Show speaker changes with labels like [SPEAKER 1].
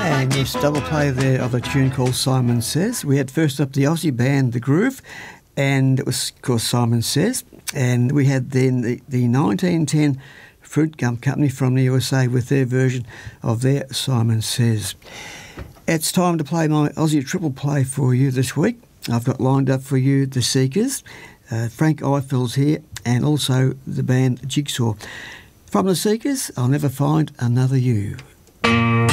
[SPEAKER 1] And yes, double play there of a tune called Simon Says. We had first up the Aussie band The Groove, and it was, of course, Simon Says. And we had then the 1910 Fruit Gum Company from the USA with their version of their Simon Says. It's time to play my Aussie triple play for you this week. I've got lined up for you The Seekers, Frank Eiffel's here, and also the band Jigsaw. From The Seekers, I'll Never Find Another You.